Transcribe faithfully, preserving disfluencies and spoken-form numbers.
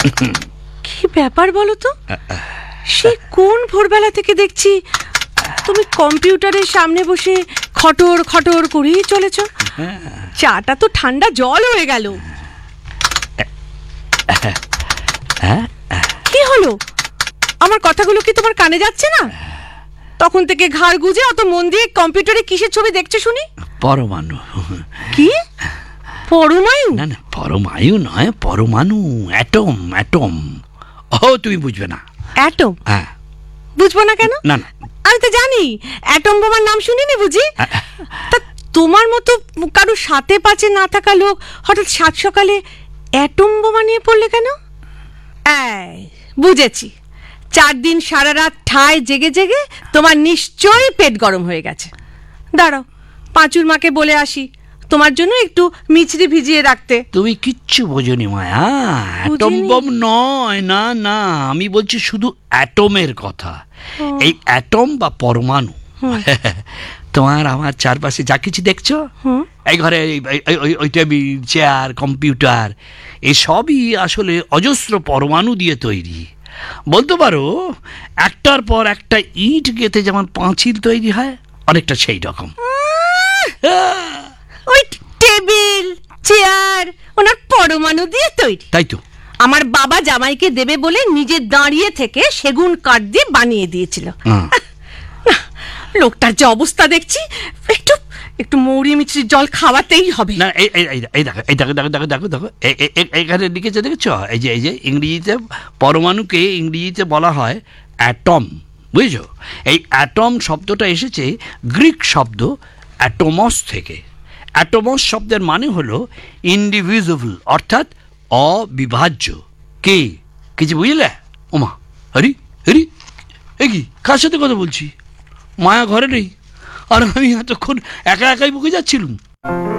কি ব্যাপার বলো তো, সে কোন ভোরবেলা থেকে দেখছি তুমি কম্পিউটারের সামনে বসে খটর খটর করেই চলেছ। চাটা তো ঠান্ডা জল হয়ে গেল। কি হলো, আমার কথাগুলো কি তোমার কানে যাচ্ছে না? তখন থেকে ঘাড় গুজে অত মন দিয়ে কম্পিউটারে কিসের ছবি দেখছো শুনি? পরমাণু। কি পরমাণু? না না, পরমাণু নয়, পরমাণু, অ্যাটম। অ্যাটম ও তুমি বুঝবে না। অ্যাটম? হ্যাঁ। বুঝবো না কেন? না না, আমি তো জানি, অ্যাটম বোমার নাম শুনিনি বুঝি? তা তোমার মতো কারো সাথে পাচে না থাকা লোক হঠাৎ সাত সকালে অ্যাটম বোমা নিয়ে পড়লে কেন? এই বুঝেছি, চার দিন সারা রাত ঠায় জেগে জেগে তোমার নিশ্চয়ই পেট গরম হয়ে গেছে। দাঁড়াও, পাঁচুর মাকে বলে আসি তোমার জন্য একটু মিছরি ভিজিয়ে রাখতে। তুমি কিচ্ছু বোঝনি মায়া, অ্যাটম বম নয়। না না, আমি বলছি শুধু অ্যাটমের কথা। এই অ্যাটম বা পরমাণু তোমার আমার চারপাশে যা কিছু দেখছো, এই ঘরে ওই টেবিল, চেয়ার, কম্পিউটার, এসবই আসলে অজস্র পরমাণু দিয়ে তৈরি। বলতে পারো একটার পর একটা ইট গেঁথে যেমন পাঁচিল তৈরি হয়, অনেকটা সেই রকম। ওই টেবিল চেয়ার ওনার পরমাণু দিয়ে তৈরি? তাই তো। আমার বাবা জামাইকে দেবে বলে নিজে দাঁড়িয়ে থেকে সেগুন কাঠ দিয়ে বানিয়ে দিয়েছিল। লোকটার যে অবস্থা দেখছি, একটু একটু মৌরি মিছরির জল খাওয়াতেই হবে। না, এই এই দেখো, এই দেখো দেখো দেখো দেখো দেখো এখানে লিখেছে, দেখেছ? এই যে এই যে ইংরেজিতে পরমাণুকে ইংরেজিতে বলা হয় অ্যাটম, বুঝেছো? এই অ্যাটম শব্দটা এসেছে গ্রিক শব্দ অ্যাটোমস থেকে। অ্যাটোমস শব্দের মানে হলো ইনডিভিজিবল, অর্থাৎ অবিভাজ্য। কে কিছু বুঝলে? ওমা, হরি হরি, এ কি, কার সাথে কথা বলছি? মায়া ঘরে নেই, আর আমি এতক্ষণ একা একাই বুকে যাচ্ছিলাম।